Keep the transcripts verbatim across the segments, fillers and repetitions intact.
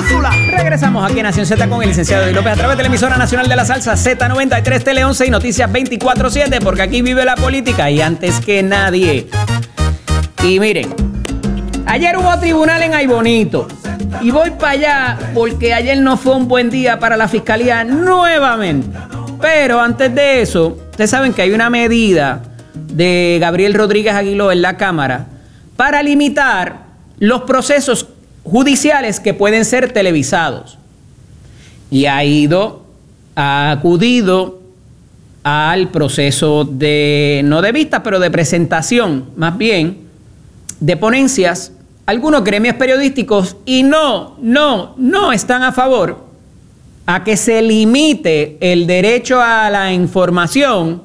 Regresamos aquí en Nación Z con el licenciado Eddie López a través de la emisora nacional de la salsa Z noventa y tres, Tele once y Noticias veinticuatro siete, porque aquí vive la política y antes que nadie. Y miren, ayer hubo tribunal en Aybonito y voy para allá porque ayer no fue un buen día para la fiscalía nuevamente. Pero antes de eso, ustedes saben que hay una medida de Gabriel Rodríguez Aguiló en la Cámara para limitar los procesos judiciales que pueden ser televisados. Y ha ido, ha acudido al proceso de, no de vista, pero de presentación, más bien, de ponencias, algunos gremios periodísticos, y no, no, no están a favor a que se limite el derecho a la información.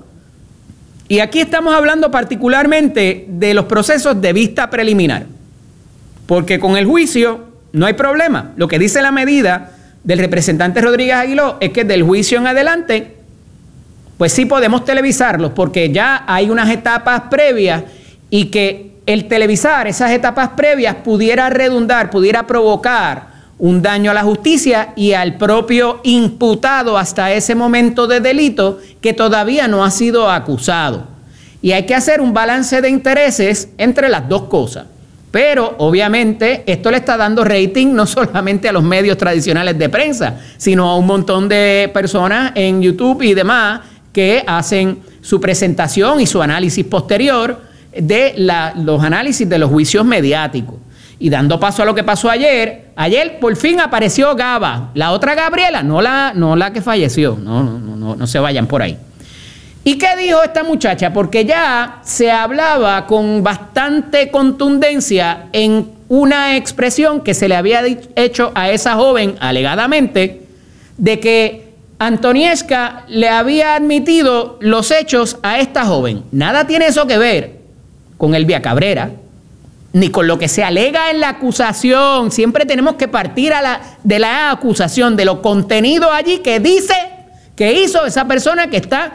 Y aquí estamos hablando particularmente de los procesos de vista preliminar. Porque con el juicio no hay problema. Lo que dice la medida del representante Rodríguez Aguiló es que del juicio en adelante, pues sí podemos televisarlos, porque ya hay unas etapas previas y que el televisar esas etapas previas pudiera redundar, pudiera provocar un daño a la justicia y al propio imputado hasta ese momento de delito que todavía no ha sido acusado. Y hay que hacer un balance de intereses entre las dos cosas. Pero obviamente esto le está dando rating no solamente a los medios tradicionales de prensa, sino a un montón de personas en YouTube y demás que hacen su presentación y su análisis posterior de la, los análisis de los juicios mediáticos. Y dando paso a lo que pasó ayer, ayer por fin apareció Gaba, la otra Gabriela, no la, no la que falleció, no, no, no, no se vayan por ahí. ¿Y qué dijo esta muchacha? Porque ya se hablaba con bastante contundencia en una expresión que se le había hecho a esa joven, alegadamente, de que Antoniesca le había admitido los hechos a esta joven. Nada tiene eso que ver con Elvia Cabrera, ni con lo que se alega en la acusación. Siempre tenemos que partir a la, de la acusación, de lo contenido allí que dice que hizo esa persona que está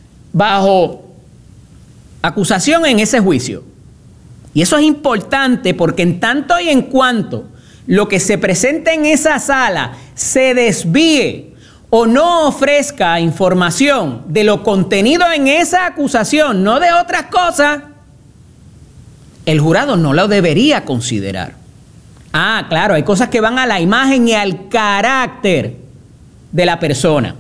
bajo acusación en ese juicio. Y eso es importante porque en tanto y en cuanto lo que se presente en esa sala se desvíe o no ofrezca información de lo contenido en esa acusación, no de otras cosas, el jurado no lo debería considerar. Ah, claro, hay cosas que van a la imagen y al carácter de la persona.